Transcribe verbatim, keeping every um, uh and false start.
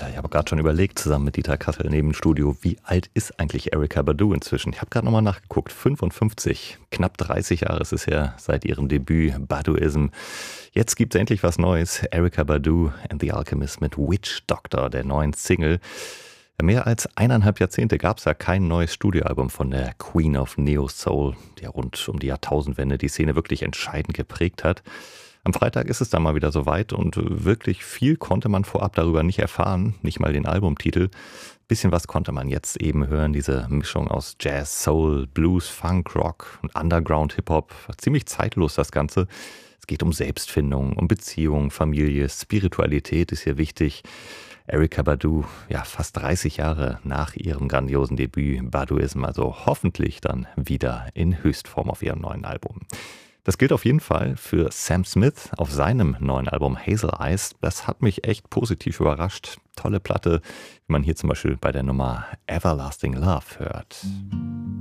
Ja, ich habe gerade schon überlegt, zusammen mit Dieter Kassel neben dem Studio, wie alt ist eigentlich Erykah Badu inzwischen? Ich habe gerade nochmal nachgeguckt, fünfundfünfzig. Knapp dreißig Jahre ist es her seit ihrem Debüt Baduism. Jetzt gibt es endlich was Neues. Erykah Badu and the Alchemist mit Witch Doctor, der neuen Single. Mehr als eineinhalb Jahrzehnte gab es ja kein neues Studioalbum von der Queen of Neo Soul, der rund um die Jahrtausendwende die Szene wirklich entscheidend geprägt hat. Am Freitag ist es dann mal wieder soweit und wirklich viel konnte man vorab darüber nicht erfahren, nicht mal den Albumtitel. Bisschen was konnte man jetzt eben hören, diese Mischung aus Jazz, Soul, Blues, Funk, Rock und Underground Hip-Hop. Ziemlich zeitlos das Ganze. Es geht um Selbstfindung, um Beziehung, Familie, Spiritualität ist hier wichtig. Erykah Badu, ja fast dreißig Jahre nach ihrem grandiosen Debüt Baduism, also hoffentlich dann wieder in Höchstform auf ihrem neuen Album. Das gilt auf jeden Fall für Sam Smith auf seinem neuen Album Hazel Eyes. Das hat mich echt positiv überrascht. Tolle Platte, wie man hier zum Beispiel bei der Nummer Everlasting Love hört.